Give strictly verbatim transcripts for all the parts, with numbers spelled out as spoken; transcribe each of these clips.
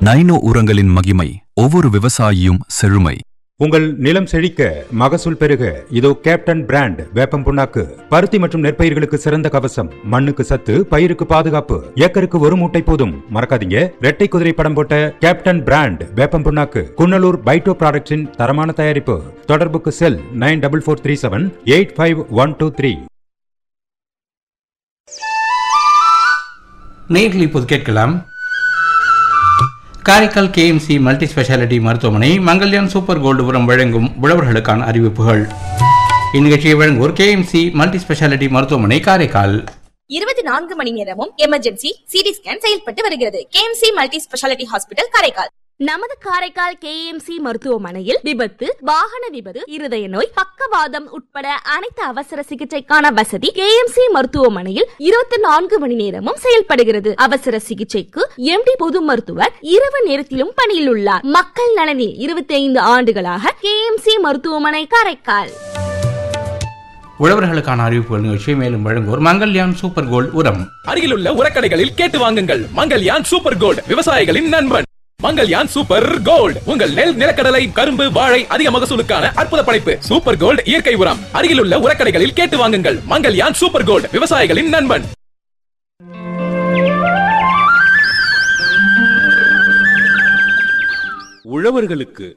Nano உரங்களின் மகிமை, ஒவ்வொரு விவசாயியும் செழுமை. உங்கள் நிலம் செழிக்க, மகசூல் பெருக, இதோ கேப்டன் பிராண்ட் வேப்பம் புண்ணாக்கு. பருத்தி மற்றும் நெற்பயிர்களுக்கு சிறந்த கவசம். மண்ணுக்கு சத்து, பயிருக்கு பாதுகாப்பு. ஏக்கருக்கு ஒரு மூட்டை போதும். மறக்காதீங்க, ரெட்டை குதிரை படம் போட்ட கேப்டன் பிராண்ட் வேப்பம் புண்ணாக்கு. குன்னலூர் பைட்டோ ப்ராடக்ட்ஸின் தரமான தயாரிப்பு. தொடர்புக்கு செல் nine double four three seven eight five one two three. நேரில் இப்போது கேட்கலாம். காரைக்கால் கேஎம்சி மல்டி ஸ்பெஷாலிட்டி மருத்துவமனை மங்கல்யான் சூப்பர் கோல்டு உரம் வழங்கும் உழவர்களுக்கான அறிவிப்புகள். இந்நிகழ்ச்சியை வழங்குவோர் கேஎம்சி மல்டி ஸ்பெஷாலிட்டி மருத்துவமனை காரைக்கால். இருபத்தி நான்கு மணி நேரமும் எமர்ஜென்சி சிடி ஸ்கேன் செயல்பட்டு வருகிறது. KMC multi speciality hospital Karaikal. நமது காரைக்கால் கேஎம்சி மருத்துவமனையில் விபத்து, வாகன விபத்து, இருதய நோய், பக்கவாதம் உட்பட அனைத்து அவசர சிகிச்சைக்கான வசதி கேஎம்சி மருத்துவமனையில் இருபத்தி நான்கு மணி நேரமும் செயல்படுகிறது. அவசர சிகிச்சைக்கு எம்டி பொது மருத்துவர் இரவு நேரத்திலும் பணியில் உள்ளார். மக்கள் நலனில் இருபத்தி ஐந்து ஆண்டுகளாக கேஎம்சி மருத்துவமனை காரைக்கால். உழவர்களுக்கான அறிவிப்புகள் நிகழ்ச்சியை மேலும் வழங்குவோர் மங்கல்யான் சூப்பர் கோல்டு உரம். அருகிலுள்ள உரக்கடைகளில் கேட்டு வாங்குங்கள். மங்கல்யான் சூப்பர் கோல்டு, விவசாயிகளின் நண்பன். மங்கல்யான் சூப்பர் கோல்டு, உங்கள் நெல், நிலக்கடலை, கரும்பு, வாழை அதிக மகசூலுக்கான அற்புத படைப்பு. சூப்பர் கோல்டு இயற்கை உரம். அருகிலுள்ள உரக்கடைகளில் கேட்டு வாங்குங்கள். மங்கல்யான் சூப்பர் கோல்டு, விவசாயிகளின் நண்பன். உழவர்களுக்கு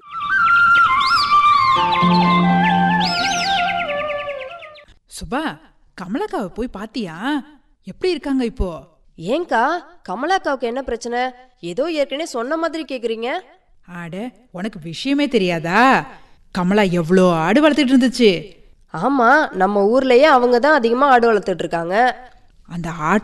சுபா, கமலக்காவை போய் பாத்தியா? எப்படி இருக்காங்க இப்போ? ஏங்கா, கமலாக்காவுக்கு என்ன பிரச்சனை? ஏதோ ஏற்கனவே சொன்ன மாதிரி கேக்குறீங்க. ஆட, உனக்கு விஷயமே தெரியாதா? கமலா எவ்வளோ ஆடு வளர்த்துட்டு இருந்துச்சு. ஆமா, நம்ம ஊர்லயே அவங்க தான் அதிகமா ஆடு வளர்த்துட்டு இருக்காங்க. அந்த ஆட்டு